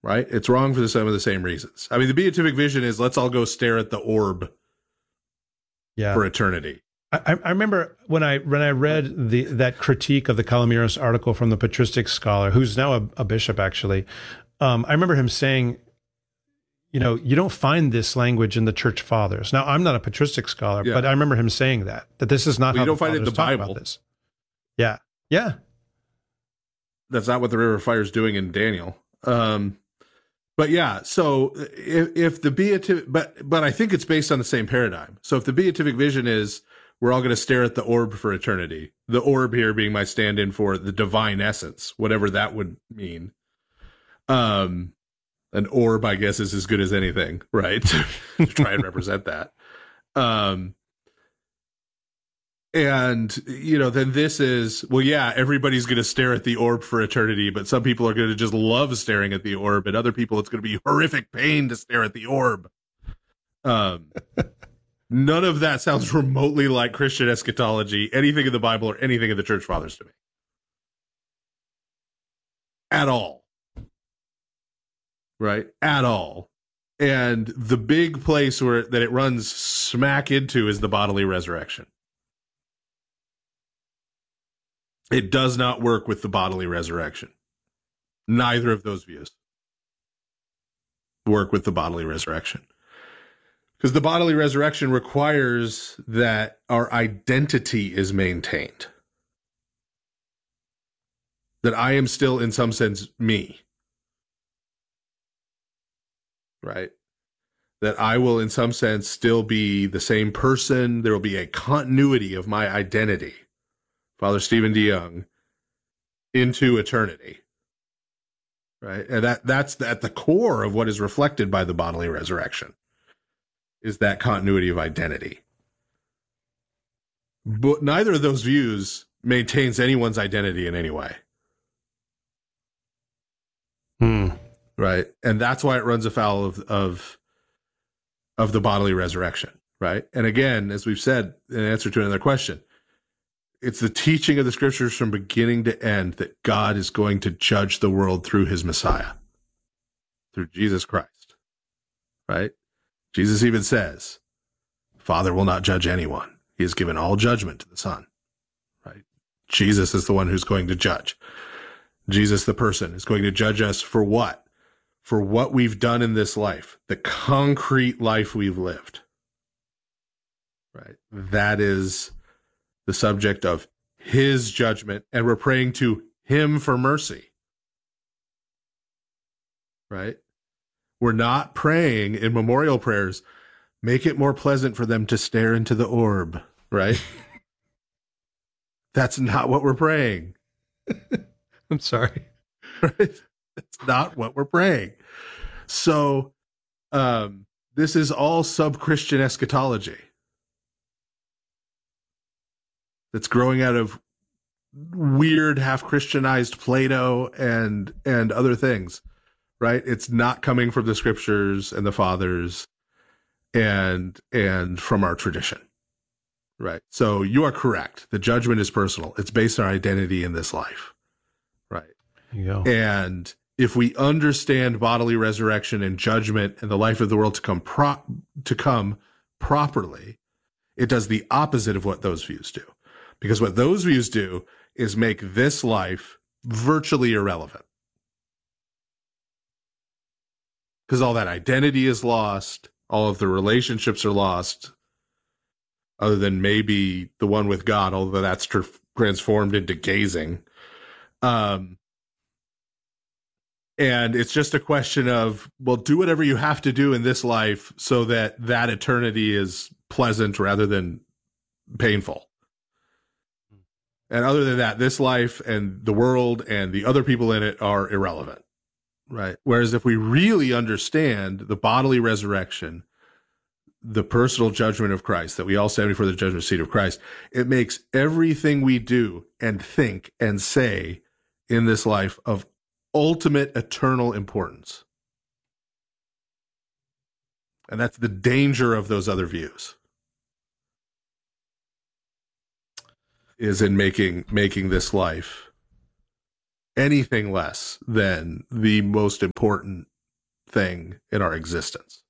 right? It's wrong for some of the same reasons. I mean, the beatific vision is let's all go stare at the orb for eternity. I remember when I read that critique of the Kalamiros article from the patristic scholar, who's now a bishop, actually. I remember him saying, you don't find this language in the church fathers. Now, I'm not a patristic scholar, but I remember him saying that this is not how you don't the find it in the Bible. about this. Yeah. Yeah. That's not what the river of fire is doing in Daniel. But yeah, so if the beatific, but I think it's based on the same paradigm. So if the beatific vision is we're all going to stare at the orb for eternity, the orb here being my stand-in for the divine essence, whatever that would mean. An orb, I guess, is as good as anything, right? To try and represent that. And, then this is, everybody's going to stare at the orb for eternity, but some people are going to just love staring at the orb, and other people, it's going to be horrific pain to stare at the orb. None of that sounds remotely like Christian eschatology, anything in the Bible or anything in the church fathers to me. At all. Right? At all. And the big place that it runs smack into is the bodily resurrection. It does not work with the bodily resurrection. Neither of those views work with the bodily resurrection. Because the bodily resurrection requires that our identity is maintained. That I am still, in some sense, me. Right? That I will, in some sense, still be the same person. There will be a continuity of my identity, Father Stephen DeYoung, into eternity. Right? And that's at the core of what is reflected by the bodily resurrection, is that continuity of identity. But neither of those views maintains anyone's identity in any way. Right? And that's why it runs afoul of the bodily resurrection, right? And again, as we've said in answer to another question, it's the teaching of the scriptures from beginning to end that God is going to judge the world through his Messiah, through Jesus Christ, right? Jesus even says, Father will not judge anyone. He has given all judgment to the Son, right? Jesus is the one who's going to judge. Jesus, the person, is going to judge us for what? For what we've done in this life, the concrete life we've lived, right? That is the subject of his judgment, and we're praying to him for mercy, right? We're not praying in memorial prayers, make it more pleasant for them to stare into the orb, right? That's not what we're praying. I'm sorry. Right? That's not what we're praying. So this is all sub-Christian eschatology that's growing out of weird half-Christianized Plato and other things, right? It's not coming from the scriptures and the fathers and from our tradition, right? So you are correct. The judgment is personal. It's based on our identity in this life, right? There you go. And if we understand bodily resurrection and judgment and the life of the world to come properly, it does the opposite of what those views do. Because what those views do is make this life virtually irrelevant. Because all that identity is lost, all of the relationships are lost, other than maybe the one with God, although that's transformed into gazing. And it's just a question of, well, do whatever you have to do in this life so that eternity is pleasant rather than painful. And other than that, this life and the world and the other people in it are irrelevant, right? Whereas if we really understand the bodily resurrection, the personal judgment of Christ, that we all stand before the judgment seat of Christ, it makes everything we do and think and say in this life of ultimate eternal importance. And that's the danger of those other views, is in making this life anything less than the most important thing in our existence.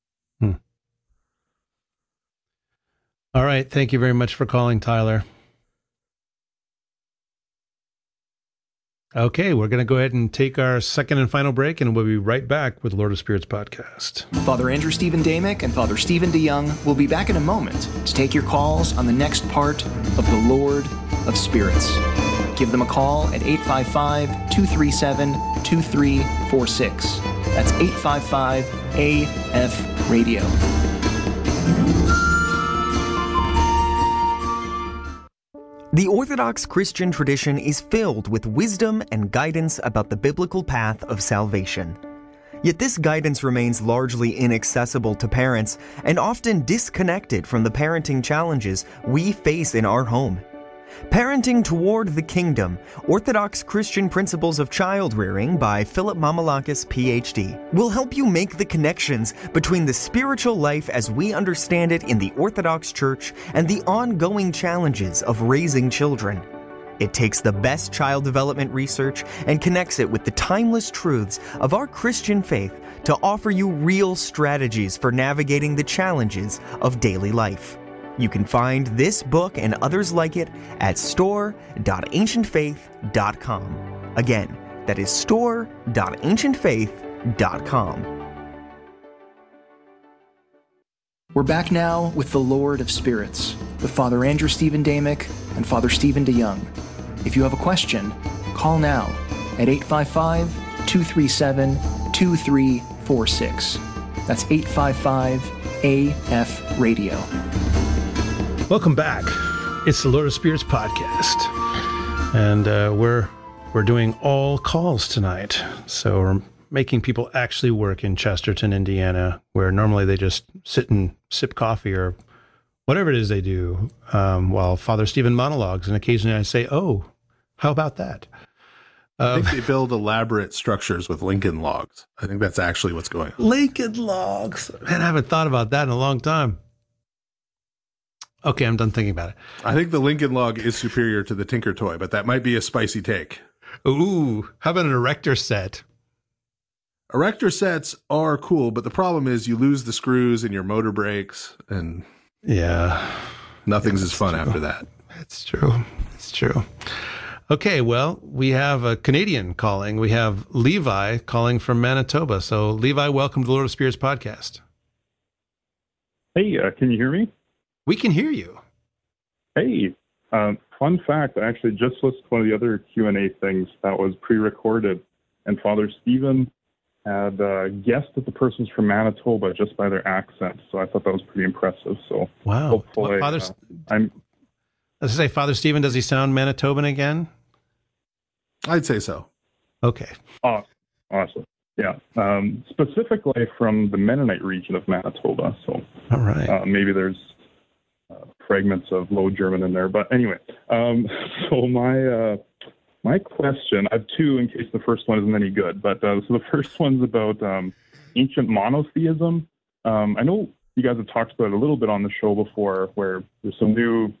All right. Thank you very much for calling, Tyler. Okay, we're going to go ahead and take our second and final break, and we'll be right back with Lord of Spirits podcast. Father Andrew Stephen Damick and Father Stephen DeYoung will be back in a moment to take your calls on the next part of the Lord of Spirits. Give them a call at 855-237-2346. That's 855-AF-RADIO. The Orthodox Christian tradition is filled with wisdom and guidance about the biblical path of salvation. Yet this guidance remains largely inaccessible to parents and often disconnected from the parenting challenges we face in our home. Parenting Toward the Kingdom, Orthodox Christian Principles of Child Rearing by Philip Mamalakis, Ph.D., will help you make the connections between the spiritual life as we understand it in the Orthodox Church and the ongoing challenges of raising children. It takes the best child development research and connects it with the timeless truths of our Christian faith to offer you real strategies for navigating the challenges of daily life. You can find this book and others like it at store.ancientfaith.com. Again, that is store.ancientfaith.com. We're back now with the Lord of Spirits, with Father Andrew Stephen Damick and Father Stephen DeYoung. If you have a question, call now at 855-237-2346. That's 855-AF-RADIO. Welcome back. It's the Lord of Spirits podcast, and we're doing all calls tonight. So we're making people actually work in Chesterton, Indiana, where normally they just sit and sip coffee or whatever it is they do, while Father Stephen monologues. And occasionally I say, "Oh, how about that?" I think they build elaborate structures with Lincoln logs. I think that's actually what's going on. Lincoln logs. Man, I haven't thought about that in a long time. Okay, I'm done thinking about it. I think the Lincoln log is superior to the Tinker Toy, but that might be a spicy take. Ooh, how about an erector set? Erector sets are cool, but the problem is you lose the screws and your motor breaks, and yeah, nothing's as fun after that. It's true. It's true. Okay, well, we have a Canadian calling. We have Levi calling from Manitoba. So, Levi, welcome to the Lord of Spirits podcast. Hey, can you hear me? We can hear you. Hey, fun fact, I actually just listened to one of the other Q&A things that was pre-recorded, and Father Stephen had guessed that the person's from Manitoba just by their accent, so I thought that was pretty impressive. So wow. Hopefully, Let's say, Father Stephen, does he sound Manitoban again? I'd say so. Okay. Awesome. Yeah. Specifically from the Mennonite region of Manitoba, so all right. Maybe there's fragments of Low German in there, but anyway. So my question, I have two in case the first one isn't any good, but so the first one's about ancient monotheism. I know you guys have talked about it a little bit on the show before, where there's some new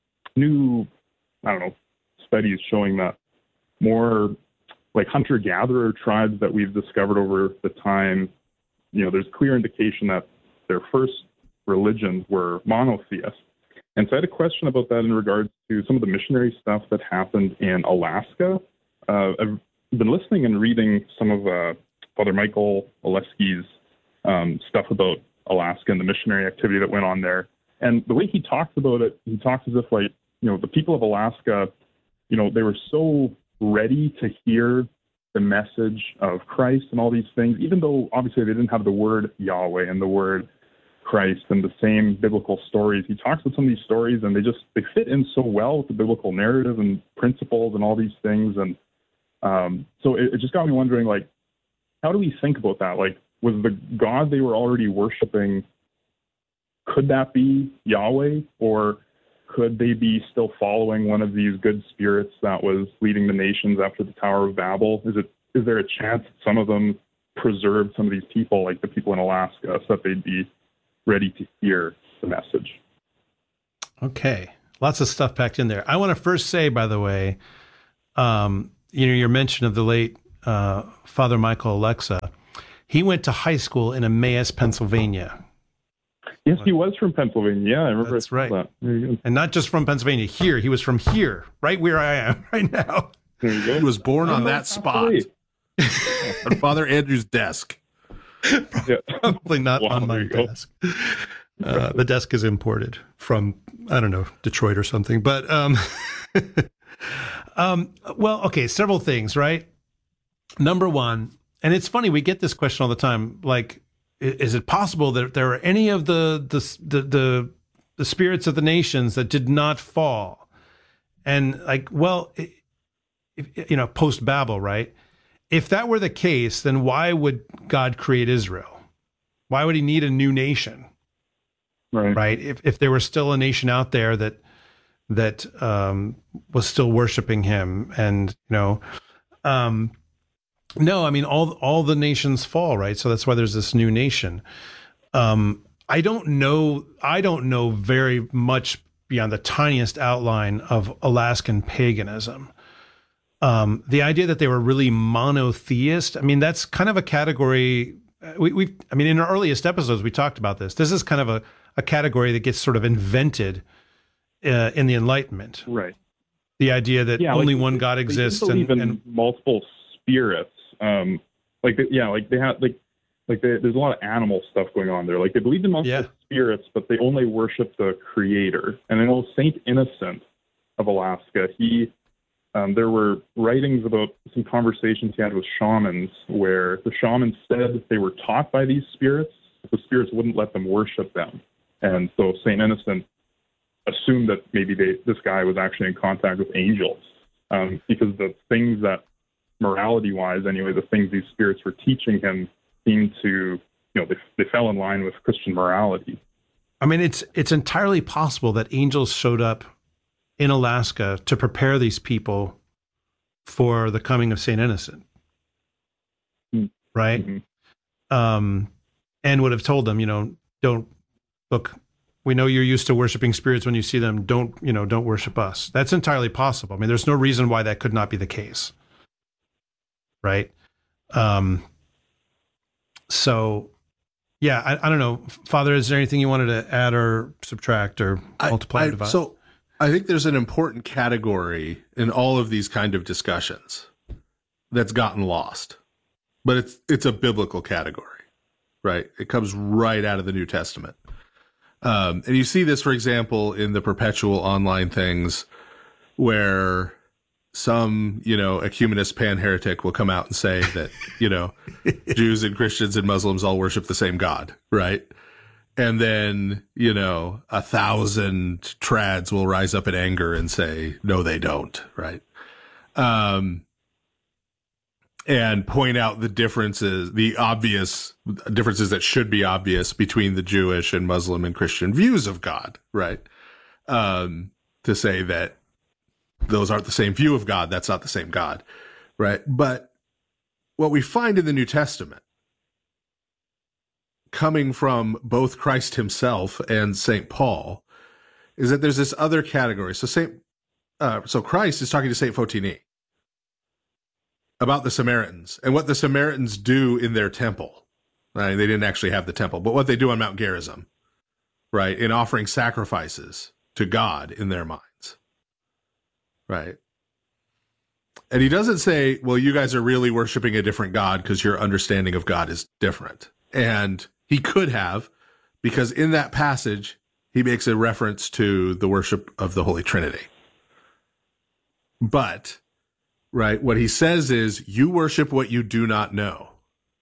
studies showing that more like hunter-gatherer tribes that we've discovered over the time, there's clear indication that their first religions were monotheists. And so I had a question about that in regards to some of the missionary stuff that happened in Alaska. I've been listening and reading some of Father Michael Oleski's stuff about Alaska and the missionary activity that went on there. And the way he talks about it, he talks as if the people of Alaska, they were so ready to hear the message of Christ and all these things, even though obviously they didn't have the word Yahweh and the word Christ and the same biblical stories. He talks about some of these stories and they fit in so well with the biblical narrative and principles and all these things. And so it just got me wondering, how do we think about that? Was the God they were already worshiping, could that be Yahweh, or could they be still following one of these good spirits that was leading the nations after the Tower of Babel? Is there a chance that some of them preserved some of these people, like the people in Alaska, so that they'd be ready to hear the message? Okay. Lots of stuff packed in there. I want to first say, by the way, your mention of the late Father Michael Alexa, He went to high school in Emmaus, Pennsylvania. Yes, he was from Pennsylvania. Yeah, I remember. That's right. That. There you go. And not just from Pennsylvania. Here, he was from here, right where I am right now. There you go. He was born on that spot on Father Andrew's desk. Yeah. Probably not Wow, on my there you go. desk. The desk is imported from, I don't know, Detroit or something. But, well, okay, several things, right? Number one, and it's funny, we get this question all the time, like, is it possible that there are any of the spirits of the nations that did not fall? And like, well, post Babel, right? If that were the case, then why would God create Israel? Why would he need a new nation? Right? If there was still a nation out there that was still worshiping him, and no, I mean all the nations fall, right? So that's why there's this new nation. I don't know very much beyond the tiniest outline of Alaskan paganism. The idea that they were really monotheist, I mean, that's kind of a category. In our earliest episodes, we talked about this. This is kind of a category that gets sort of invented in the Enlightenment. Right. The idea that only one God exists, and and multiple spirits. There's a lot of animal stuff going on there. Like they believed in multiple spirits, but they only worship the Creator. And I know Saint Innocent of Alaska, there were writings about some conversations he had with shamans where the shamans said they were taught by these spirits, but the spirits wouldn't let them worship them. And so St. Innocent assumed that maybe this guy was actually in contact with angels, because the things that, morality-wise anyway, the things these spirits were teaching him seemed to, they fell in line with Christian morality. I mean, it's entirely possible that angels showed up in Alaska to prepare these people for the coming of St. Innocent, right? Mm-hmm. And would have told them, don't look. We know you're used to worshiping spirits when you see them. Don't worship us. That's entirely possible. I mean, there's no reason why that could not be the case, right? So, yeah, I don't know, Father. Is there anything you wanted to add or subtract or multiply or divide? So, I think there's an important category in all of these kind of discussions that's gotten lost, but it's a biblical category, right? It comes right out of the New Testament. And you see this, for example, in the perpetual online things where some, ecumenist pan-heretic will come out and say that, Jews and Christians and Muslims all worship the same God, right? And then, 1,000 trads will rise up in anger and say, no, they don't, right? And point out the differences, the obvious differences that should be obvious between the Jewish and Muslim and Christian views of God, right? To say that those aren't the same view of God, that's not the same God, right? But what we find in the New Testament, coming from both Christ himself and St. Paul, is that there's this other category. So Christ is talking to St. Fotini about the Samaritans and what the Samaritans do in their temple. Right? They didn't actually have the temple, but what they do on Mount Gerizim, right? In offering sacrifices to God in their minds, right? And he doesn't say, well, you guys are really worshiping a different God because your understanding of God is different. And he could have, because in that passage, he makes a reference to the worship of the Holy Trinity. But, right, what he says is, you worship what you do not know.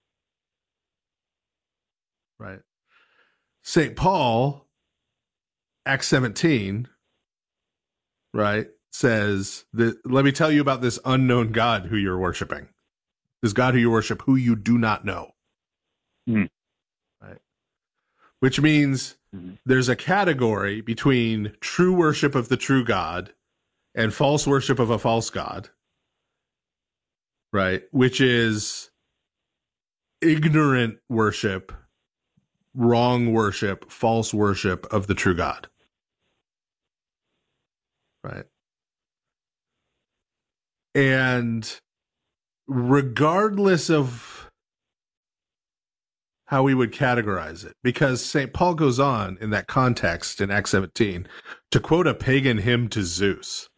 Right? St. Paul, Acts 17, right, says that, let me tell you about this unknown God who you're worshiping. This God who you worship, who you do not know. Right? Which means there's a category between true worship of the true God and false worship of a false God, right? Which is ignorant worship, wrong worship, false worship of the true God, right? And regardless of how we would categorize it, because St. Paul goes on in that context in Acts 17 to quote a pagan hymn to Zeus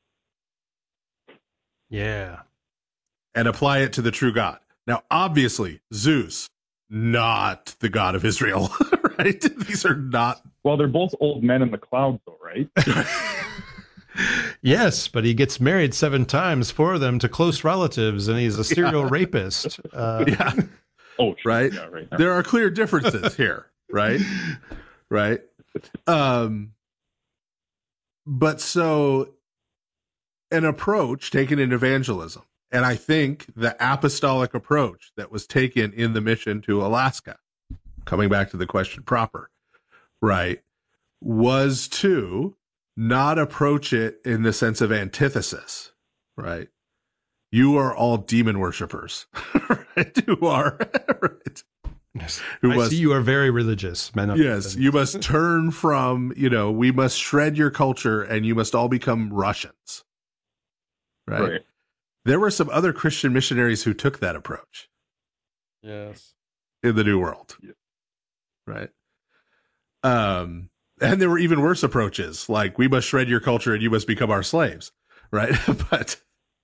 Yeah. and apply it to the true God. Now, obviously, Zeus, not the God of Israel, right? These are not. Well, they're both old men in the clouds, though, right? Yes, but he gets married 7 times, 4 of them to close relatives, and he's a serial rapist. Yeah. Oh, sure. Right? Yeah, right. There are clear differences here, right? Right. But so an approach taken in evangelism, and I think the apostolic approach that was taken in the mission to Alaska, coming back to the question proper, right, was to not approach it in the sense of antithesis, right? You are all demon worshipers, right? Who are, right? Yes. Who I must- see you are very religious, men of Yes, heaven. you must turn from, we must shred your culture and you must all become Russians, right? Right. There were some other Christian missionaries who took that approach Yes. in the New World, Yeah. right? And there were even worse approaches, like we must shred your culture and you must become our slaves, right? But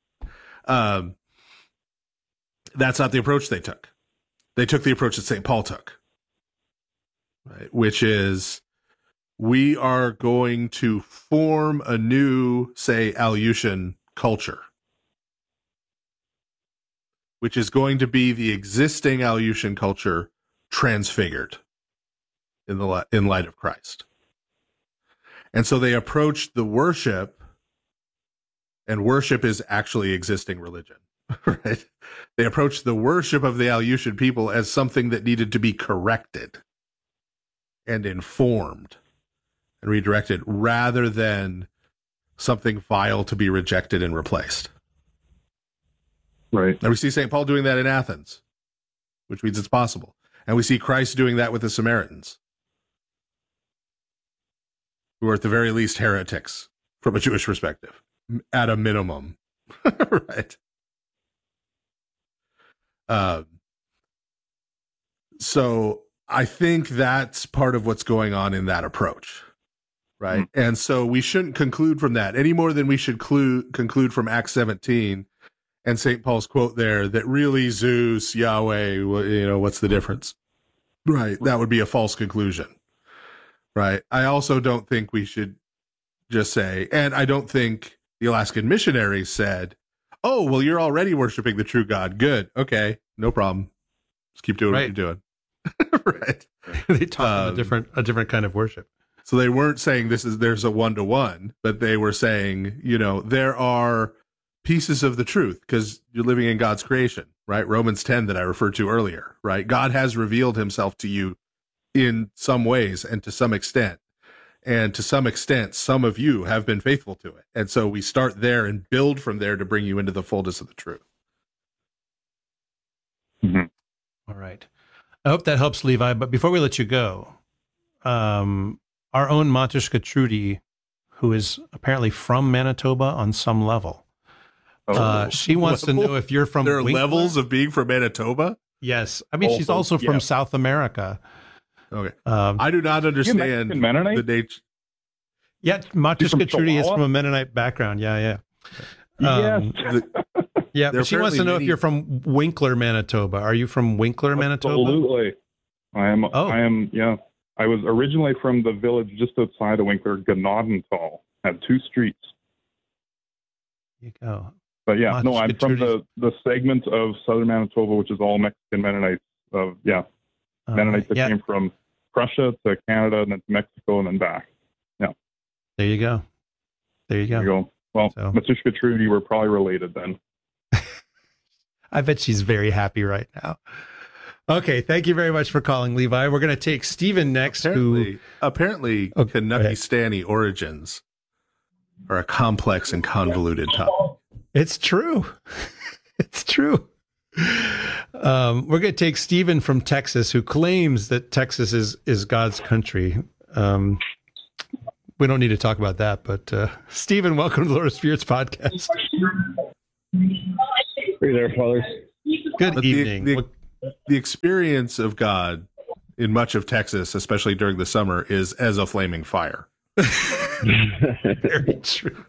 that's not the approach they took. They took the approach that St. Paul took, right? Which is, we are going to form a new, say, Aleutian culture, which is going to be the existing Aleutian culture transfigured in light of Christ. And so they approached the worship, and worship is actually existing religion, right? They approached the worship of the Aleutian people as something that needed to be corrected and informed and redirected, rather than something vile to be rejected and replaced. Right. And we see St. Paul doing that in Athens, which means it's possible. And we see Christ doing that with the Samaritans, who are at the very least heretics from a Jewish perspective, at a minimum, right? So I think that's part of what's going on in that approach, right? And so we shouldn't conclude from that any more than we should conclude from Acts 17 and St. Paul's quote there that really Zeus, Yahweh, what's the difference? Right. That would be a false conclusion. Right. I also don't think we should just say, and I don't think the Alaskan missionaries said, oh, well, you're already worshiping the true God. Good. Okay. No problem. Just keep doing what you're doing. Right. They taught them a different kind of worship. So they weren't saying there's a 1-to-1, but they were saying, there are pieces of the truth because you're living in God's creation, right? Romans 10 that I referred to earlier, right? God has revealed himself to you in some ways and to some extent. And to some extent, some of you have been faithful to it. And so we start there and build from there to bring you into the fullness of the truth. Mm-hmm. All right. I hope that helps, Levi. But before we let you go, our own Matushka Trudy, who is apparently from Manitoba on some level, she wants to know if you're from There are Winkler? levels of being from Manitoba? Yes. I mean, she's also from South America. Okay. I do not understand Mexican Mennonite? the nature. Yeah, Matushka Trudy is Chihuahua? from a Mennonite background. Yeah. Yes. Yeah, There but she wants to apparently know if many- you're from Winkler, Manitoba. Are you from Winkler, Manitoba? Absolutely. I am. Oh. I am. Yeah. I was originally from the village just outside of Winkler, Gnadentall. Had 2 streets. There you go. But yeah, no, I'm from Trudy's- the segment of southern Manitoba, which is all Mexican Mennonites. Mennonites that yeah, came from Prussia to Canada and then to Mexico and then back. there you go. There you There go. you go. Well, So- Matushka Trudy, we're probably related then. I bet she's very happy right now. Okay, thank you very much for calling, Levi. We're going to take Stephen next, Apparently, Oh, go ahead. Kanuckistani origins are a complex and convoluted topic. It's true. It's true. We're going to take Stephen from Texas, who claims that Texas is God's country. We don't need to talk about that, but Stephen, welcome to the Lord of Spirits podcast. Hey there, fathers. Good But evening. the the experience of God in much of Texas, especially during the summer, is as a flaming fire. Very true.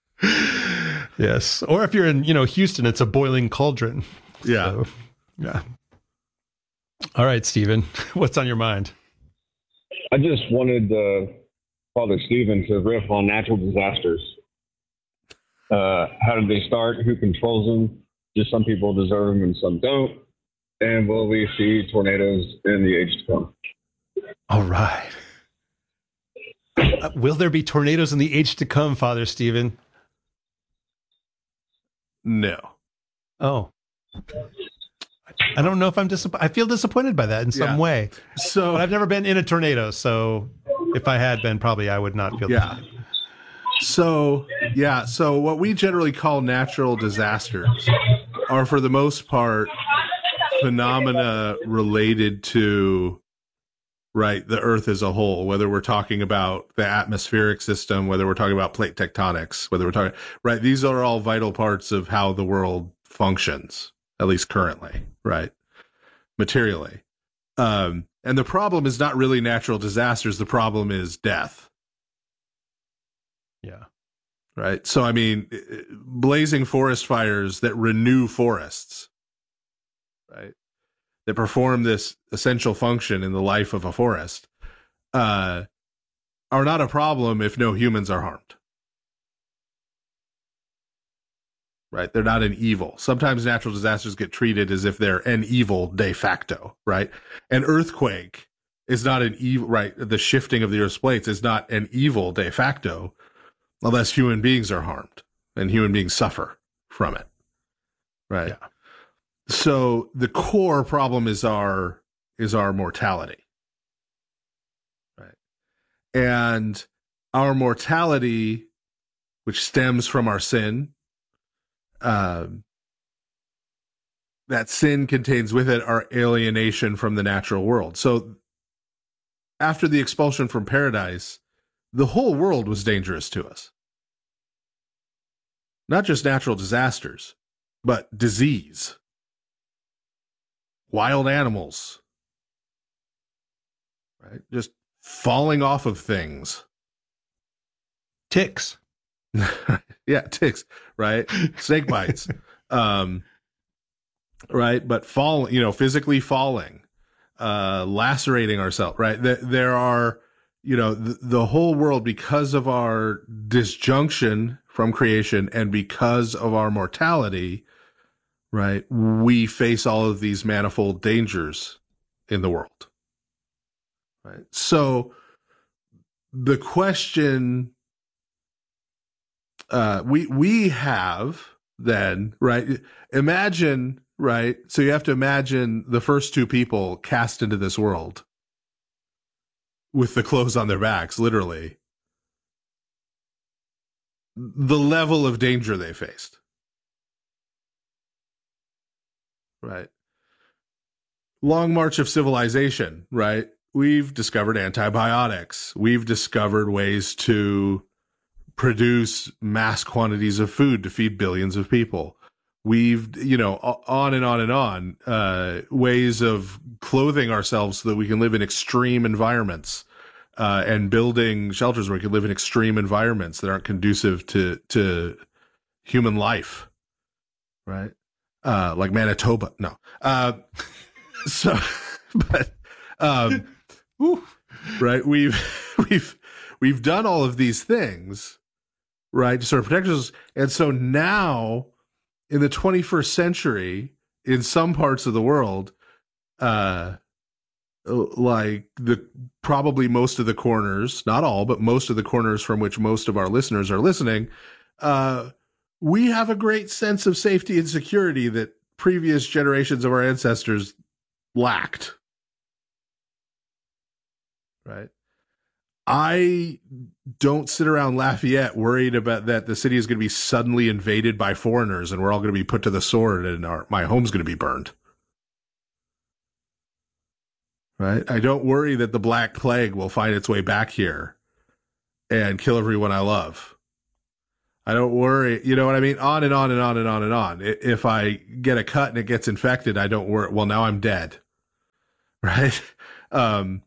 Yes. Or if you're in, Houston, it's a boiling cauldron. Yeah. So, yeah. All right, Stephen, what's on your mind? I just wanted Father Stephen to riff on natural disasters. How did they start? Who controls them? Do some people deserve them and some don't? And will we see tornadoes in the age to come? All right. Will there be tornadoes in the age to come, Father Stephen? No. Oh. I don't know if I'm disappointed. I feel disappointed by that in some way. So, but I've never been in a tornado, so if I had been, probably I would not feel the same. So what we generally call natural disasters are, for the most part, phenomena related to, right, the Earth as a whole, whether we're talking about the atmospheric system, whether we're talking about plate tectonics, whether we're talking, right, these are all vital parts of how the world functions, at least currently, right, materially. And the problem is not really natural disasters. The problem is death. Yeah. Right. So, I mean, blazing forest fires that renew forests, right, that perform this essential function in the life of a forest, are not a problem if no humans are harmed. Right. They're not an evil. Sometimes natural disasters get treated as if they're an evil de facto. Right. An earthquake is not an evil. Right. The shifting of the Earth's plates is not an evil de facto, unless human beings are harmed and human beings suffer from it. Right. Yeah. So the core problem is our mortality. Right. And our mortality, which stems from our sin, that sin contains with it our alienation from the natural world. So after the expulsion from paradise, the whole world was dangerous to us. Not just natural disasters, but disease, wild animals, right? Just falling off of things. Ticks. Yeah, ticks, right? Snake bites. Right? But physically falling, lacerating ourselves, right? There are, the whole world, because of our disjunction from creation and because of our mortality, right, we face all of these manifold dangers in the world. Right? So the question we have then, right, imagine, right, so you have to imagine the first two people cast into this world with the clothes on their backs, literally, the level of danger they faced. Right. Long march of civilization, right? We've discovered antibiotics. We've discovered ways to produce mass quantities of food to feed billions of people. We've, on and on and on, ways of clothing ourselves so that we can live in extreme environments, and building shelters where we can live in extreme environments that aren't conducive to human life, right? Like Manitoba. No. Right. We've done all of these things, right, to sort of protect us. And so now in the 21st century, in some parts of the world, like probably most of the corners, not all, but most of the corners from which most of our listeners are listening, we have a great sense of safety and security that previous generations of our ancestors lacked. Right. I don't sit around Lafayette worried about that the city is going to be suddenly invaded by foreigners and we're all going to be put to the sword and my home's going to be burned. Right. I don't worry that the Black Plague will find its way back here and kill everyone I love. I don't worry. You know what I mean? On and on and on and on and on. If I get a cut and it gets infected, I don't worry. Well, now I'm dead. Right. And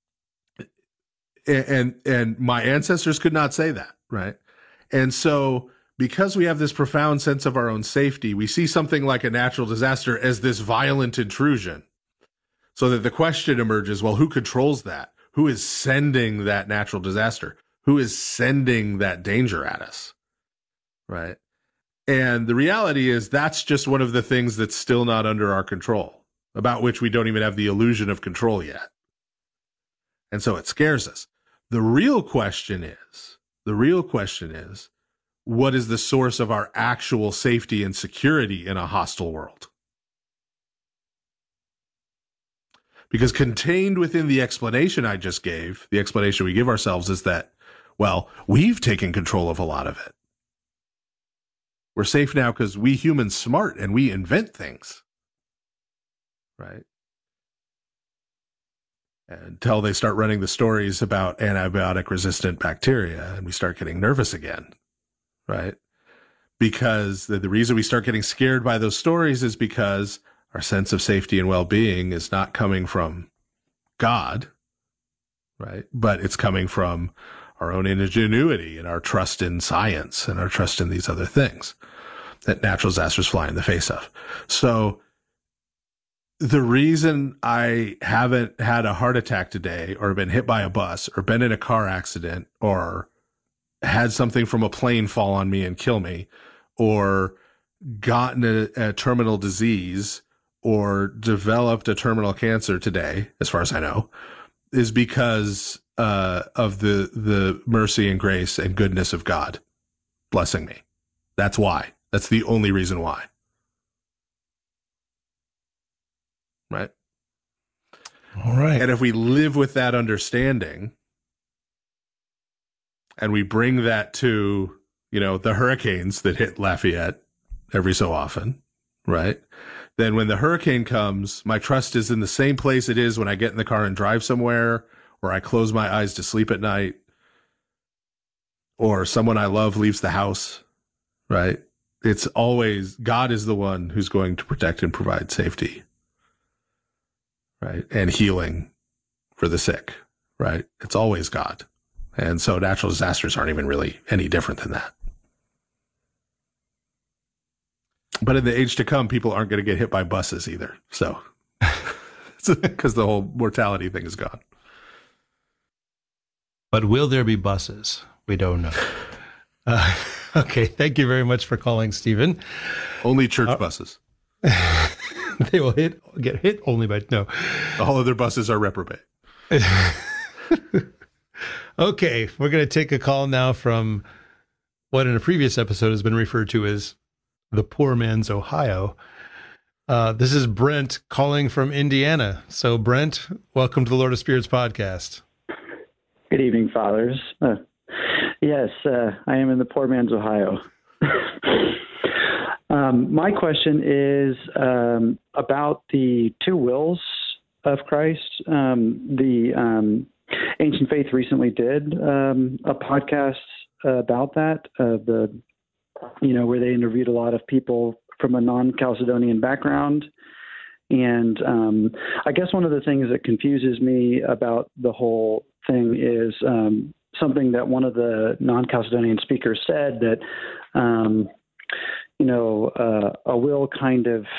my ancestors could not say that. Right. And so because we have this profound sense of our own safety, we see something like a natural disaster as this violent intrusion. So that the question emerges, well, who controls that? Who is sending that natural disaster? Who is sending that danger at us? Right. And the reality is that's just one of the things that's still not under our control, about which we don't even have the illusion of control yet. And so it scares us. The real question is, what is the source of our actual safety and security in a hostile world? Because contained within the explanation I just gave, the explanation we give ourselves is that, well, we've taken control of a lot of it. We're safe now because we humans smart and we invent things. Right? Until they start running the stories about antibiotic resistant bacteria and we start getting nervous again. Right? Because the reason we start getting scared by those stories is because our sense of safety and well-being is not coming from God, right? But it's coming from our own ingenuity and our trust in science and our trust in these other things that natural disasters fly in the face of. So the reason I haven't had a heart attack today or been hit by a bus or been in a car accident or had something from a plane fall on me and kill me or gotten a terminal disease or developed a terminal cancer today, as far as I know, is because of the mercy and grace and goodness of God blessing me. That's why. That's the only reason why. Right? All right. And if we live with that understanding and we bring that to, the hurricanes that hit Lafayette every so often, right? Then when the hurricane comes, my trust is in the same place it is when I get in the car and drive somewhere, or I close my eyes to sleep at night, or someone I love leaves the house, right? It's always God is the one who's going to protect and provide safety, right? And healing for the sick, right? It's always God. And so natural disasters aren't even really any different than that. But in the age to come, people aren't going to get hit by buses either. So, because the whole mortality thing is gone. But will there be buses? We don't know. Okay. Thank you very much for calling, Stephen. Only church buses. They will get hit only by, no. All other buses are reprobate. Okay. We're going to take a call now from what in a previous episode has been referred to as the poor man's Ohio. This is Brent calling from Indiana. So Brent, welcome to the Lord of Spirits podcast. Good evening, fathers. Yes, I am in the poor man's Ohio. My question is about the two wills of Christ. The Ancient Faith recently did a podcast about that, where they interviewed a lot of people from a non-Chalcedonian background. And I guess one of the things that confuses me about the whole thing is something that one of the non-Chalcedonian speakers said, that, a will kind of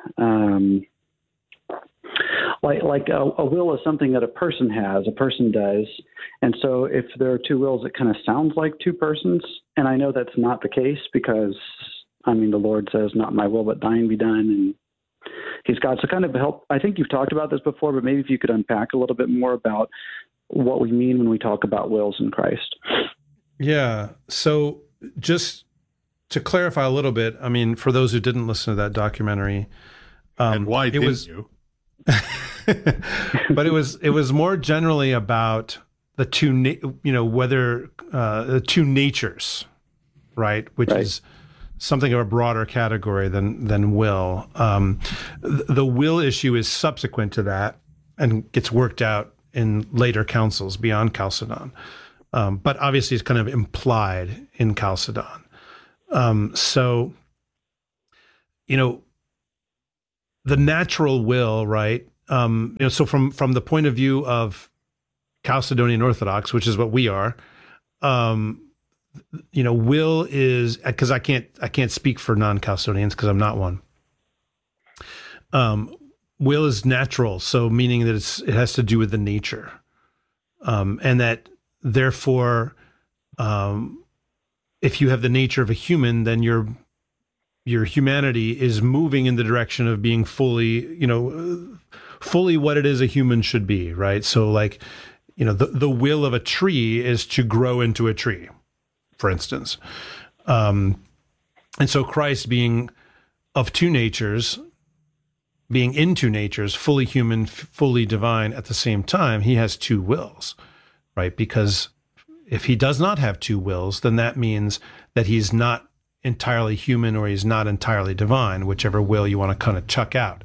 like a will is something that a person does. And so if there are two wills, it kind of sounds like two persons. And I know that's not the case because, the Lord says, not my will, but thine be done. And he's God. So kind of help. I think you've talked about this before, but maybe if you could unpack a little bit more about what we mean when we talk about wills in Christ. Yeah. So just to clarify a little bit, for those who didn't listen to that documentary, and why didn't you? But it was more generally about the two, the two natures, right? Which is something of a broader category than will. The will issue is subsequent to that and gets worked out in later councils beyond Chalcedon. But obviously it's kind of implied in Chalcedon. So, the natural will, right? So from the point of view of Chalcedonian Orthodox, which is what we are, will is, because I can't speak for non-Chalcedonians because I'm not one. Will is natural, so meaning that it has to do with the nature, and that therefore, if you have the nature of a human, then your humanity is moving in the direction of being fully what it is a human should be, right? So like, the will of a tree is to grow into a tree, for instance. And so Christ being of two natures, being in two natures, fully human, fully divine at the same time, he has two wills, right? Because if he does not have two wills, then that means that he's not entirely human or he's not entirely divine, whichever will you want to kind of chuck out.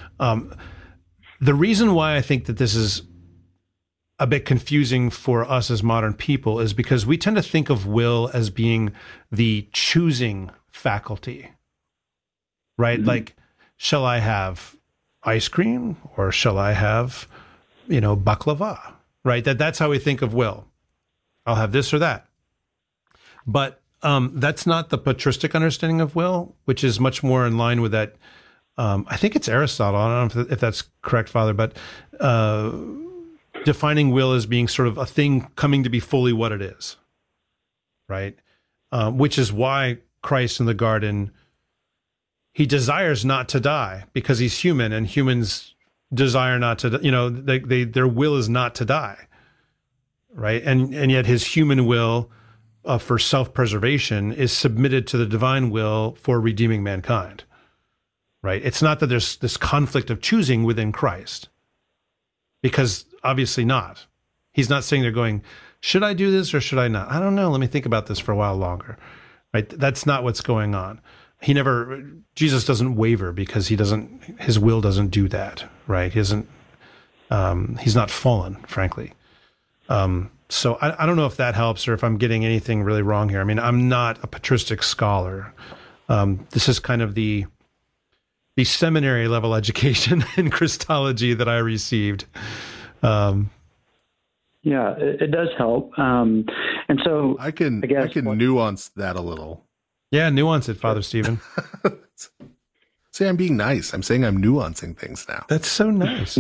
The reason why I think that this is a bit confusing for us as modern people is because we tend to think of will as being the choosing faculty, right? Mm-hmm. Like, shall I have ice cream or shall I have, baklava, right? That's how we think of will. I'll have this or that. But that's not the patristic understanding of will, which is much more in line with that. I think it's Aristotle. I don't know if that's correct, Father, but defining will as being sort of a thing coming to be fully what it is, right? Which is why Christ in the garden, he desires not to die because he's human, and humans desire not to, their will is not to die, right? And yet his human will for self-preservation is submitted to the divine will for redeeming mankind, right? It's not that there's this conflict of choosing within Christ, because obviously not. He's not saying they're going, should I do this or should I not? I don't know. Let me think about this for a while longer, right? That's not what's going on. Jesus doesn't waver because his will doesn't do that, right? He's not fallen, frankly. So I don't know if that helps or if I'm getting anything really wrong here. I mean, I'm not a patristic scholar. This is kind of the seminary level education in Christology that I received. Yeah, it does help. And so I can nuance that a little. Yeah, nuance it, Father Stephen. See, I'm being nice. I'm saying I'm nuancing things now. That's so nice.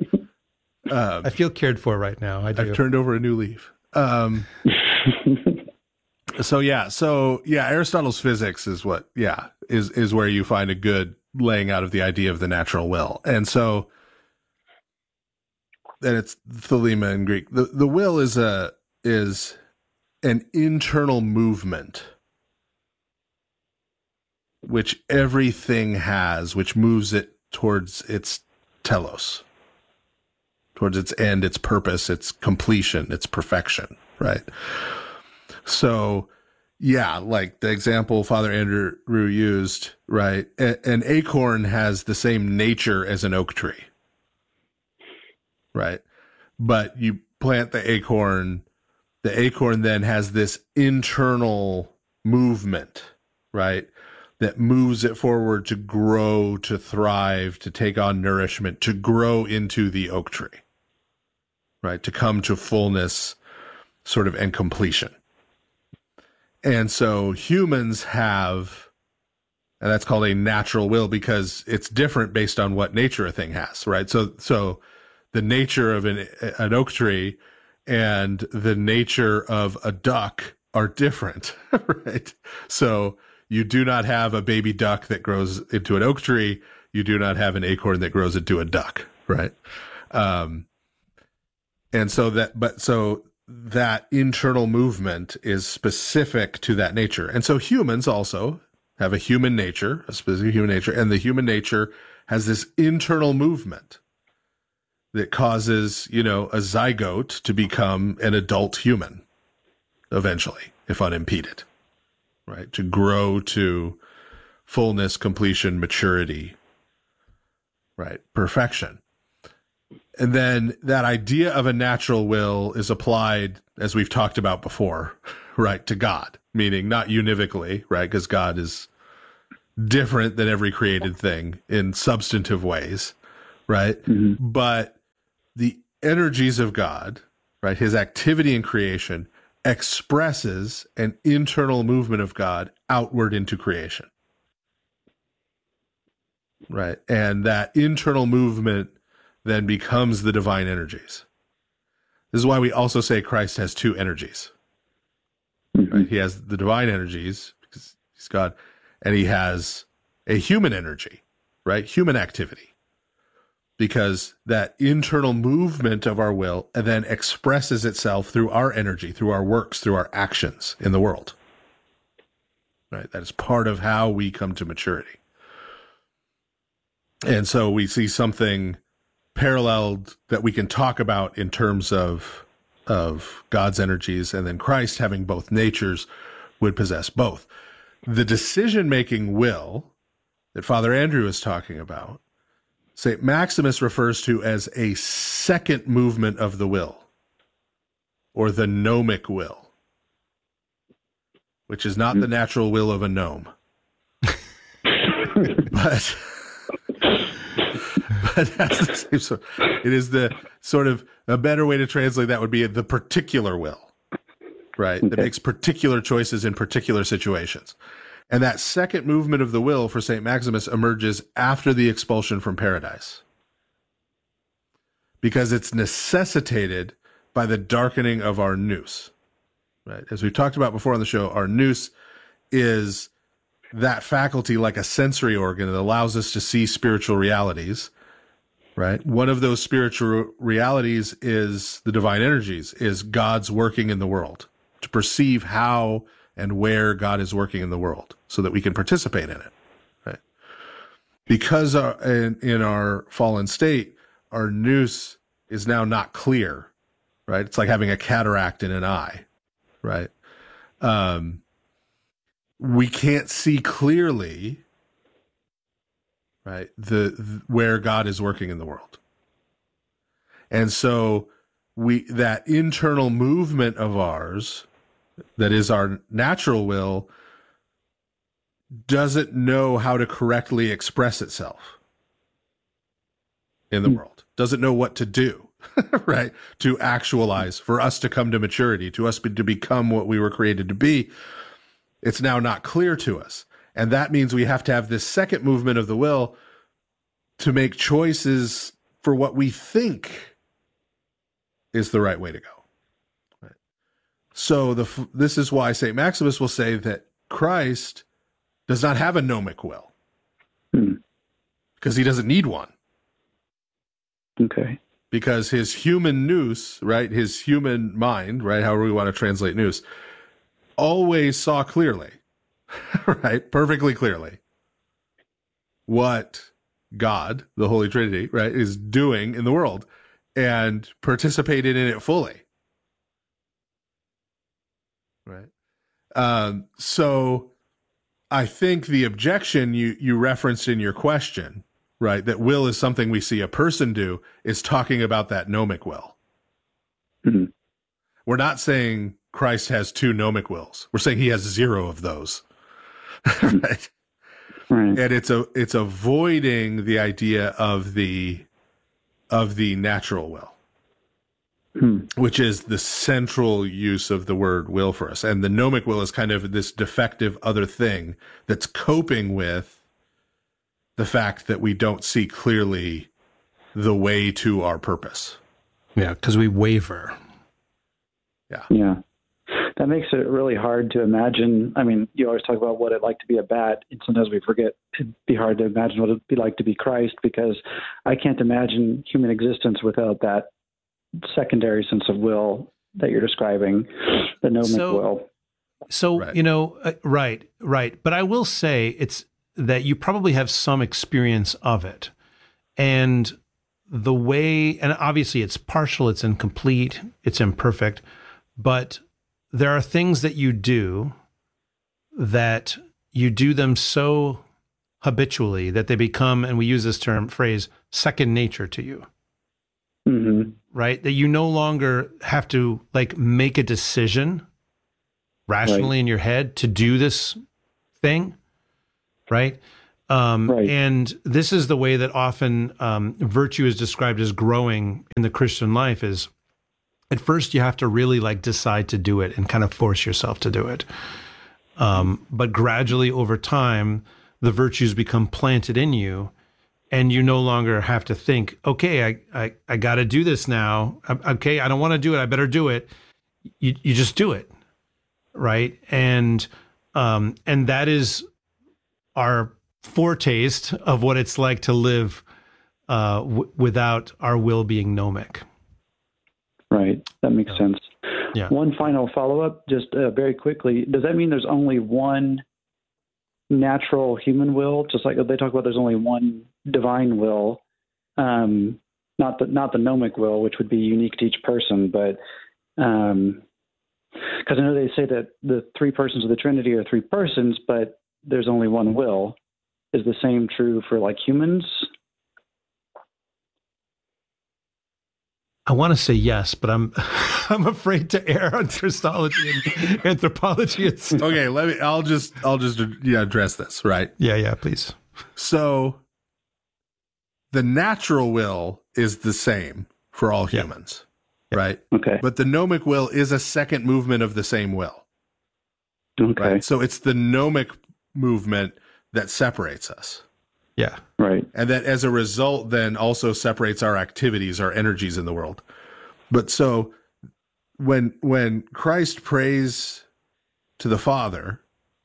I feel cared for right now. I do. I've turned over a new leaf. So Aristotle's physics is what, is where you find a good laying out of the idea of the natural will. And so then it's thelema in Greek. The will is an internal movement which everything has, which moves it towards its telos, towards its end, its purpose, its completion, its perfection, right? So, like the example Father Andrew used, right? An acorn has the same nature as an oak tree, right? But you plant the acorn then has this internal movement, right? That moves it forward to grow, to thrive, to take on nourishment, to grow into the oak tree, right? To come to fullness, sort of, and completion. And so humans have, and that's called a natural will because it's different based on what nature a thing has, right? So the nature of an oak tree and the nature of a duck are different, right? So you do not have a baby duck that grows into an oak tree. You do not have an acorn that grows into a duck, right? And so that internal movement is specific to that nature. And so humans also have a human nature, a specific human nature, and the human nature has this internal movement that causes, a zygote to become an adult human eventually, if unimpeded. Right, to grow to fullness, completion, maturity, right, perfection. And then that idea of a natural will is applied, as we've talked about before, right, to God, meaning not univocally, right, because God is different than every created thing in substantive ways, right? But the energies of God, right, his activity in creation expresses an internal movement of God outward into creation, right? And that internal movement then becomes the divine energies. This is why we also say Christ has two energies. Right? He has the divine energies because he's God, and he has a human energy, right? Human activity. Because that internal movement of our will and then expresses itself through our energy, through our works, through our actions in the world. Right? That is part of how we come to maturity. And so we see something paralleled that we can talk about in terms of God's energies, and then Christ having both natures would possess both. The decision-making will that Father Andrew is talking about, St. Maximus refers to as a second movement of the will, or the gnomic will, which is not the natural will of a gnome. but that's the same sort. It is the sort of, a better way to translate that would be the particular will, right? That makes particular choices in particular situations. And that second movement of the will for St. Maximus emerges after the expulsion from paradise, because it's necessitated by the darkening of our nous, right? As we've talked about before on the show, our nous is that faculty like a sensory organ that allows us to see spiritual realities, right? One of those spiritual realities is the divine energies, is God's working in the world, to perceive how and where God is working in the world so that we can participate in it, right? Because in our fallen state, our nous is now not clear, right? It's like having a cataract in an eye, right? We can't see clearly, right, where God is working in the world. And so that internal movement of ours, that is our natural will, doesn't know how to correctly express itself in the world, doesn't know what to do, right, to actualize, for us to come to maturity, to us to become what we were created to be. It's now not clear to us. And that means we have to have this second movement of the will to make choices for what we think is the right way to go. Right? So this is why St. Maximus will say that Christ does not have a gnomic will, because he doesn't need one. Okay. Because his human nous, right, his human mind, right, however we want to translate nous, always saw clearly, right, perfectly clearly, what God, the Holy Trinity, right, is doing in the world, and participated in it fully, right? So I think the objection you referenced in your question, right, that will is something we see a person do, is talking about that gnomic will. Mm-hmm. We're not saying Christ has two gnomic wills. We're saying he has zero of those. Right? Right. And it's avoiding the idea of the natural will, which is the central use of the word will for us. And the gnomic will is kind of this defective other thing that's coping with the fact that we don't see clearly the way to our purpose. Yeah, because we waver. Yeah. That makes it really hard to imagine. I mean, you always talk about what it'd like to be a bat, and sometimes we forget it'd be hard to imagine what it'd be like to be Christ, because I can't imagine human existence without that secondary sense of will that you're describing, the gnomic will. So, Right. right. But I will say it's that you probably have some experience of it. And the way, and obviously it's partial, it's incomplete, it's imperfect, but there are things that you do them so habitually that they become, and we use this phrase, second nature to you. Mm-hmm. Right? That you no longer have to like make a decision rationally in your head to do this thing, right? And this is the way that often virtue is described as growing in the Christian life. Is at first you have to really like decide to do it and kind of force yourself to do it. But gradually over time, the virtues become planted in you, and you no longer have to think, okay, I got to do this now. Okay, I don't want to do it. I better do it. You just do it, right? And that is our foretaste of what it's like to live without our will being gnomic. Right. That makes sense. Yeah. One final follow-up, just very quickly. Does that mean there's only one natural human will? Just like they talk about there's only one divine will, not the gnomic will, which would be unique to each person, but because I know they say that the three persons of the Trinity are three persons, but there's only one will. Is the same true for like humans? I want to say yes, but I'm afraid to err on Christology and anthropology. Okay, I'll just address this, right? Yeah, please. So the natural will is the same for all humans, right? Okay. But the gnomic will is a second movement of the same will. Okay. Right? So it's the gnomic movement that separates us. Yeah. Right. And that as a result then also separates our activities, our energies in the world. But so when Christ prays to the Father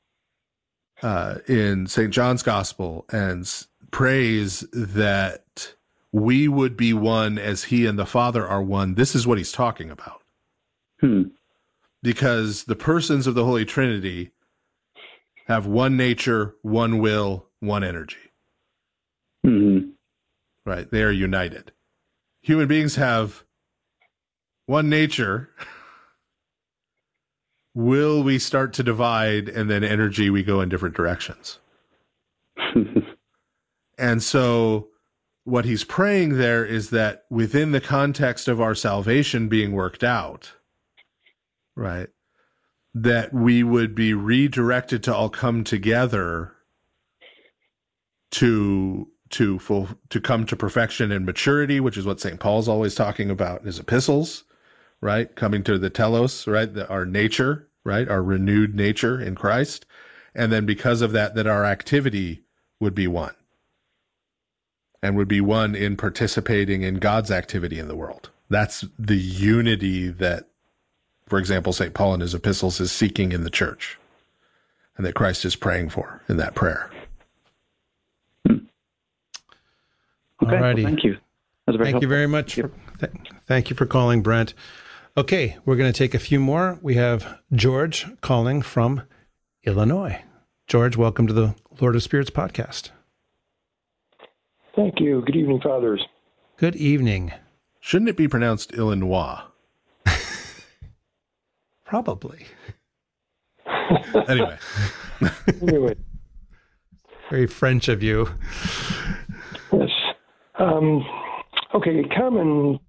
in St. John's Gospel and prays that we would be one as he and the Father are one, this is what he's talking about. Because the persons of the Holy Trinity have one nature, one will, one energy. Mm-hmm. Right? They are united. Human beings have one nature. Will we start to divide, and then energy, we go in different directions. And so what he's praying there is that within the context of our salvation being worked out, right, that we would be redirected to all come together to come to perfection and maturity, which is what St. Paul's always talking about in his epistles, right? Coming to the telos, right? Our nature, right? Our renewed nature in Christ. And then because of that our activity would be one. And would be one in participating in God's activity in the world. That's the unity that, for example, St. Paul in his epistles is seeking in the church. And that Christ is praying for in that prayer. Okay, Alrighty. well, thank you. Thank you very much. Thank you for calling, Brent. Okay, we're going to take a few more. We have George calling from Illinois. George, welcome to the Lord of Spirits podcast. Thank you. Good evening, fathers. Good evening. Shouldn't it be pronounced Illinois? Probably. Anyway. Very French of you. Yes. Okay, a common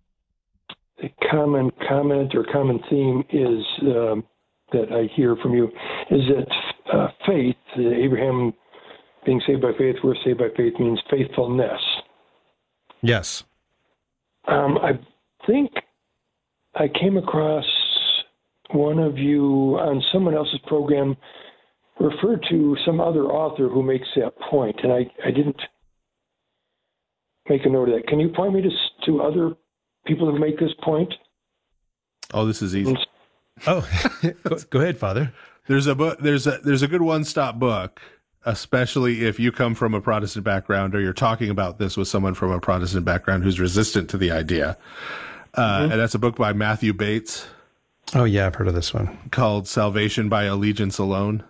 comment or common theme is that I hear from you is that faith, Abraham being saved by faith, we're saved by faith, means faithfulness. Yes. I think I came across one of you on someone else's program referred to some other author who makes that point, and I didn't make a note of that. Can you point me to other people who make this point? Oh, this is easy. Oh, go ahead, Father. There's a book. There's a good one-stop book, especially if you come from a Protestant background or you're talking about this with someone from a Protestant background who's resistant to the idea. And that's a book by Matthew Bates. Oh yeah, I've heard of this one. Called "Salvation by Allegiance Alone."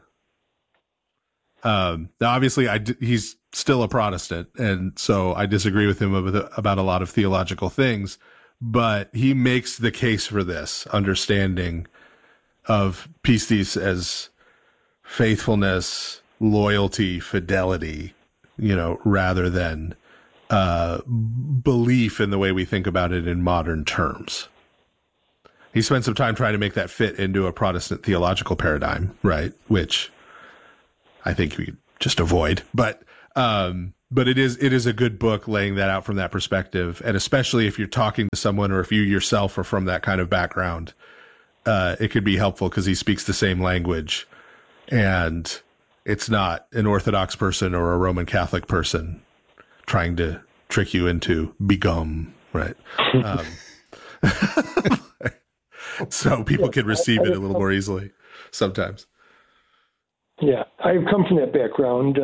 Now, obviously, he's still a Protestant, and so I disagree with him about a lot of theological things, but he makes the case for this understanding of pistis as faithfulness, loyalty, fidelity, rather than belief in the way we think about it in modern terms. he spent some time trying to make that fit into a Protestant theological paradigm, right? Which I think we could just avoid, but it is a good book laying that out from that perspective. And especially if you're talking to someone or if you yourself are from that kind of background, it could be helpful because he speaks the same language and it's not an Orthodox person or a Roman Catholic person trying to trick you into begum, right? So people can receive it a little more easily sometimes. Yeah, I've come from that background.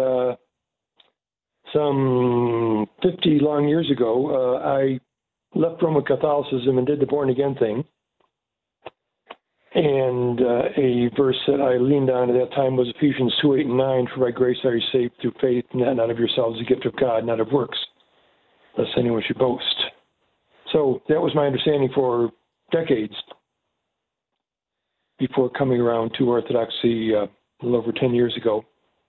Some 50 long years ago, I left Roman Catholicism and did the born again thing. And a verse that I leaned on at that time was Ephesians 2:8-9, for by grace are you saved through faith, and that not of yourselves, a gift of God, not of works, lest anyone should boast. So that was my understanding for decades before coming around to Orthodoxy a little over 10 years ago.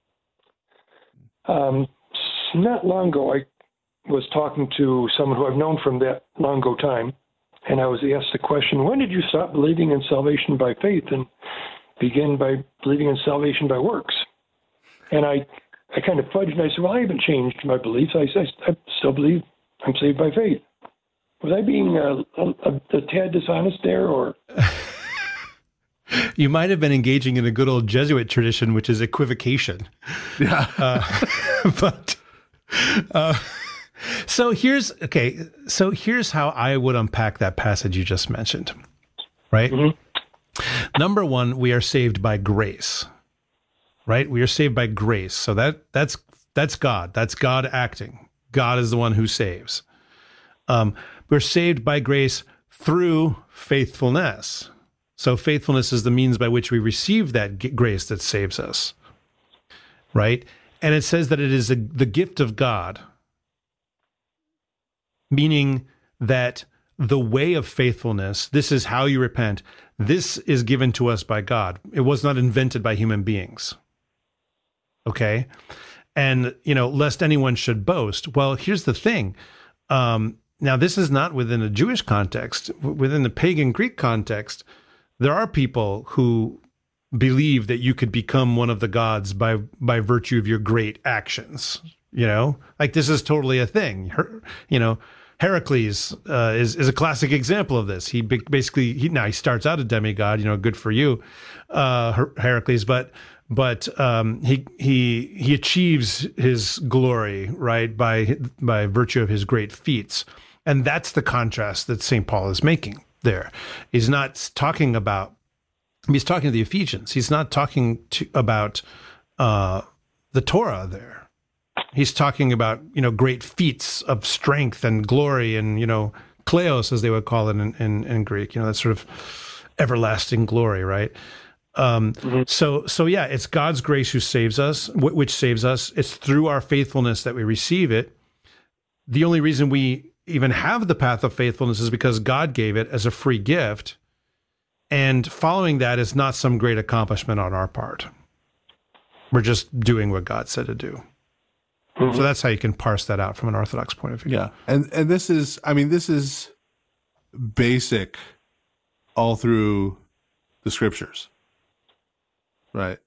Not long ago, I was talking to someone who I've known from that long ago time, and I was asked the question, when did you stop believing in salvation by faith and begin by believing in salvation by works? And I kind of fudged and I said, well, I haven't changed my beliefs. I still believe I'm saved by faith. Was I being a tad dishonest there, or? You might have been engaging in a good old Jesuit tradition, which is equivocation. Yeah. So here's how I would unpack that passage you just mentioned, right? Mm-hmm. Number one, we are saved by grace, right? We are saved by grace. So that's God. That's God acting. God is the one who saves. We're saved by grace through faithfulness. So faithfulness is the means by which we receive that grace that saves us, right? And it says that it is the gift of God, meaning that the way of faithfulness, this is how you repent, this is given to us by God. It was not invented by human beings, okay? And, lest anyone should boast. Well, here's the thing. Now, this is not within a Jewish context. Within the pagan Greek context, there are people who believe that you could become one of the gods by virtue of your great actions. Like this is totally a thing. Heracles is a classic example of this. He basically he starts out a demigod. Good for you, Heracles. But he achieves his glory, right, by virtue of his great feats, and that's the contrast that St. Paul is making there. He's not talking about. He's talking to the Ephesians. He's not talking about the Torah there. He's talking about, great feats of strength and glory and, kleos, as they would call it in Greek, that sort of everlasting glory, right? So yeah, it's God's grace who saves us, which saves us. It's through our faithfulness that we receive it. The only reason we even have the path of faithfulness is because God gave it as a free gift. And following that is not some great accomplishment on our part. We're just doing what God said to do. Mm-hmm. So that's how you can parse that out from an Orthodox point of view. Yeah. And this is basic all through the scriptures, right?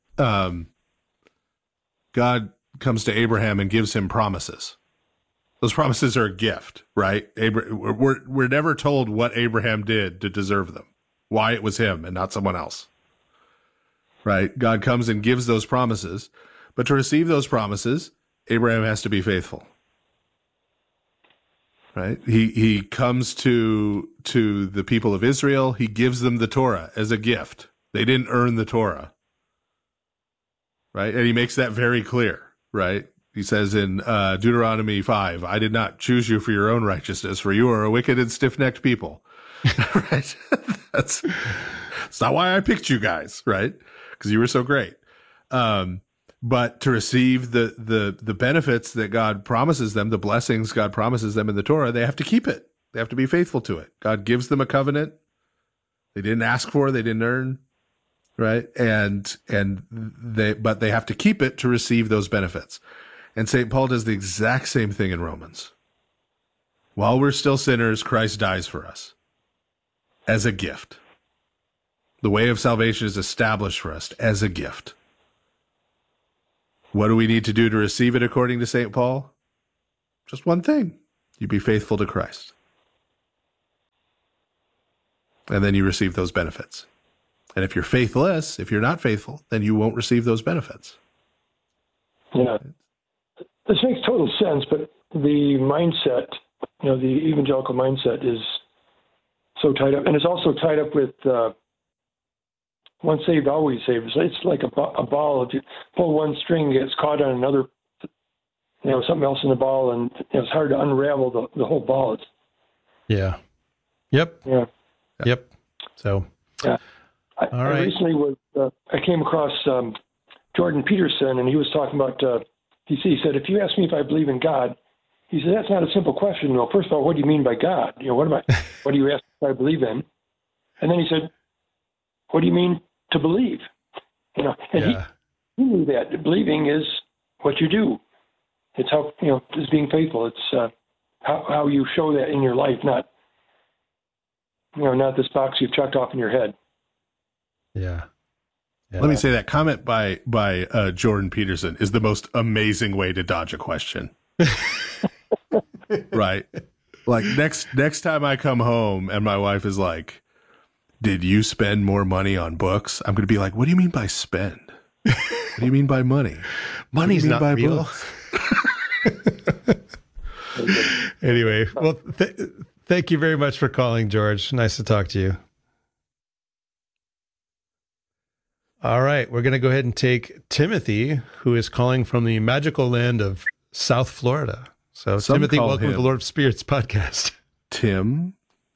God comes to Abraham and gives him promises. Those promises are a gift, right? We're never told what Abraham did to deserve them, why it was him and not someone else, right? God comes and gives those promises, but to receive those promises, Abraham has to be faithful, right? He comes to the people of Israel. He gives them the Torah as a gift. They didn't earn the Torah, right? And he makes that very clear, right? He says in Deuteronomy 5, I did not choose you for your own righteousness, for you are a wicked and stiff-necked people, right? That's not why I picked you guys, right? Because you were so great. But to receive the benefits that God promises them, the blessings God promises them in the Torah, they have to keep it. They have to be faithful to it. God gives them a covenant they didn't ask for, they didn't earn, right? But they have to keep it to receive those benefits. And St. Paul does the exact same thing in Romans. While we're still sinners, Christ dies for us as a gift. The way of salvation is established for us as a gift. What do we need to do to receive it according to St. Paul? Just one thing. You be faithful to Christ. And then you receive those benefits. And if you're faithless, if you're not faithful, then you won't receive those benefits. Yeah. This makes total sense, but the mindset, the evangelical mindset is so tied up. And it's also tied up with once saved, always saved. It's like a ball. If you pull one string, it gets caught on another, something else in the ball, and it's hard to unravel the whole ball. Yeah. Yep. Yeah. Yep. So. Yeah. All right. I recently I came across Jordan Peterson, and he was talking about. He said, if you ask me if I believe in God, he said that's not a simple question. Well, first of all, what do you mean by God? What do you ask if I believe in? And then he said, what do you mean to believe? And he knew that believing is what you do. It's how it's being faithful. It's how you show that in your life, not this box you've checked off in your head. Yeah. Let me say that comment by Jordan Peterson is the most amazing way to dodge a question. Right. Like next time I come home and my wife is like, did you spend more money on books? I'm going to be like, what do you mean by spend? What do you mean by money? Money's not real. Anyway, well, thank you very much for calling, George. Nice to talk to you. All right, we're going to go ahead and take Timothy, who is calling from the magical land of South Florida. So, Timothy, welcome to the Lord of Spirits podcast. Tim.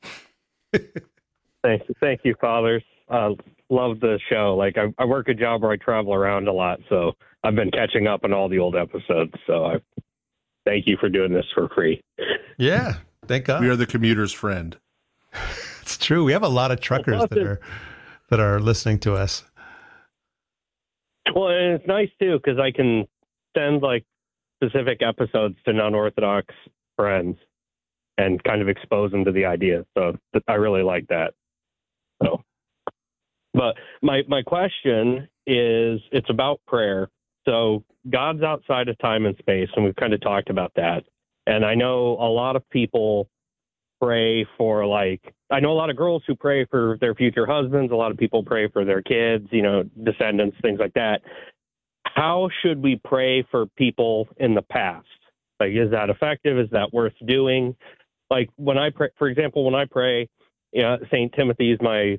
Thank you, fathers. Love the show. Like, I work a job where I travel around a lot, so I've been catching up on all the old episodes. So, thank you for doing this for free. Yeah, thank God. We are the commuter's friend. It's true. We have a lot of truckers that are listening to us. Well, and it's nice too because I can send like specific episodes to non-Orthodox friends and kind of expose them to the idea. So I really like that. So, but my question is, it's about prayer. So God's outside of time and space, and we've kind of talked about that. And I know a lot of people pray for, I know a lot of girls who pray for their future husbands. A lot of people pray for their kids, descendants, things like that. How should we pray for people in the past? Like, is that effective? Is that worth doing? Like when I pray, for example, St. Timothy is my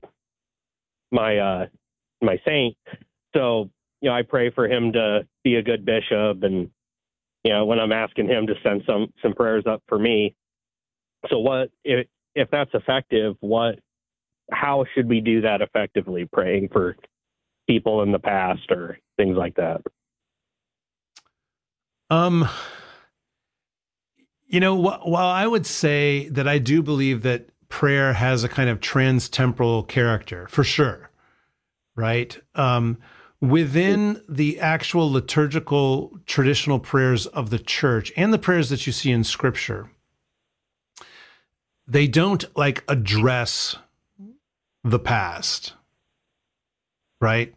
saint. So, I pray for him to be a good bishop. And, when I'm asking him to send some prayers up for me. So what, if that's effective, how should we do that effectively, praying for people in the past or things like that? While I would say that I do believe that prayer has a kind of trans-temporal character, for sure, right? Within the actual liturgical traditional prayers of the church and the prayers that you see in Scripture, they don't address the past, right?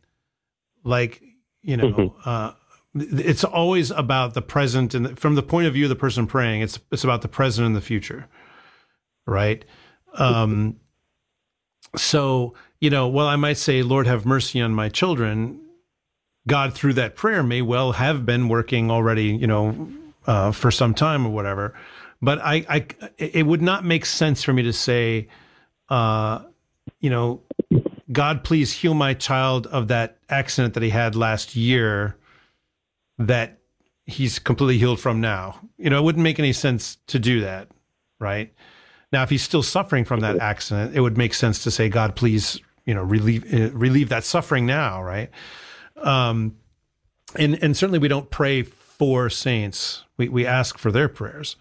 It's always about the present, and from the point of view of the person praying, it's about the present and the future, right? So, while I might say, Lord, have mercy on my children, God, through that prayer, may well have been working already, for some time or whatever. But it would not make sense for me to say, God, please heal my child of that accident that he had last year that he's completely healed from now. It wouldn't make any sense to do that, right? Now, if he's still suffering from that accident, it would make sense to say, God, please, relieve that suffering now, right? And certainly we don't pray for saints. We ask for their prayers.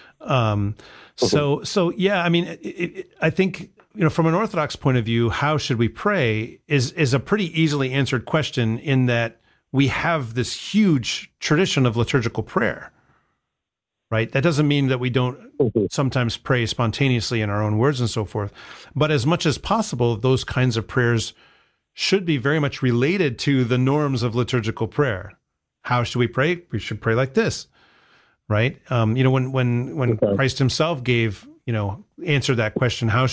So yeah, I mean, I think, from an Orthodox point of view, how should we pray is a pretty easily answered question, in that we have this huge tradition of liturgical prayer, right? That doesn't mean that we don't sometimes pray spontaneously in our own words and so forth, but as much as possible, those kinds of prayers should be very much related to the norms of liturgical prayer. How should we pray? We should pray like this, right? When Christ himself answered that question, how